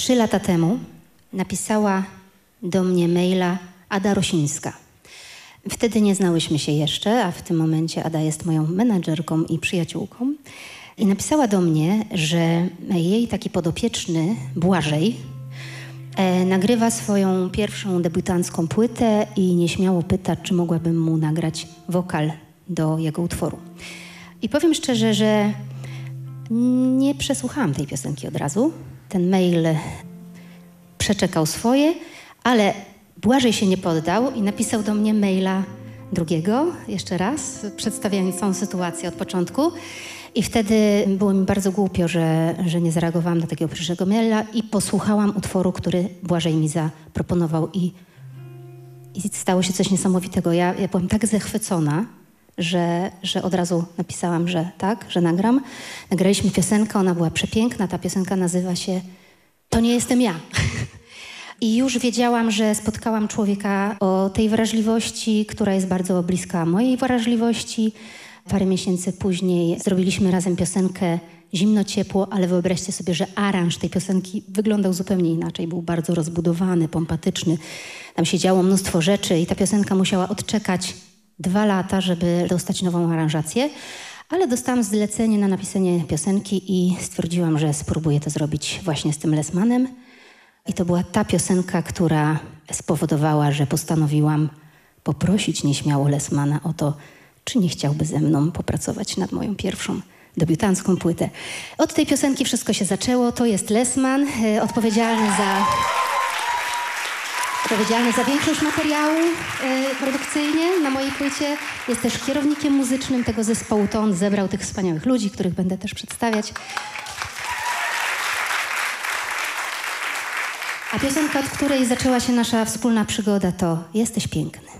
3 lata temu napisała do mnie maila Ada Rosińska. Wtedy nie znałyśmy się jeszcze, a w tym momencie Ada jest moją menadżerką i przyjaciółką. I napisała do mnie, że jej taki podopieczny Błażej nagrywa swoją pierwszą debiutancką płytę i nieśmiało pyta, czy mogłabym mu nagrać wokal do jego utworu. I powiem szczerze, że nie przesłuchałam tej piosenki od razu. Ten mail przeczekał swoje, ale Błażej się nie poddał i napisał do mnie maila drugiego, jeszcze raz, przedstawiając całą sytuację od początku. I wtedy było mi bardzo głupio, że nie zareagowałam na takiego pierwszego maila i posłuchałam utworu, który Błażej mi zaproponował i stało się coś niesamowitego. Ja byłam tak zachwycona, że od razu napisałam, że tak, że nagram. Nagraliśmy piosenkę, ona była przepiękna, ta piosenka nazywa się To nie jestem ja. I już wiedziałam, że spotkałam człowieka o tej wrażliwości, która jest bardzo bliska mojej wrażliwości. Parę miesięcy później zrobiliśmy razem piosenkę Zimno, ciepło, ale wyobraźcie sobie, że aranż tej piosenki wyglądał zupełnie inaczej. Był bardzo rozbudowany, pompatyczny. Tam się działo mnóstwo rzeczy i ta piosenka musiała odczekać 2 lata, żeby dostać nową aranżację. Ale dostałam zlecenie na napisanie piosenki i stwierdziłam, że spróbuję to zrobić właśnie z tym Lessmanem. I to była ta piosenka, która spowodowała, że postanowiłam poprosić nieśmiało Lessmana o to, czy nie chciałby ze mną popracować nad moją pierwszą debiutancką płytę. Od tej piosenki wszystko się zaczęło. To jest Lessman, odpowiedzialny za większość materiału produkcyjnie na mojej płycie. Jest też kierownikiem muzycznym tego zespołu. To on zebrał tych wspaniałych ludzi, których będę też przedstawiać. A piosenka, od której zaczęła się nasza wspólna przygoda, to Jesteś piękny.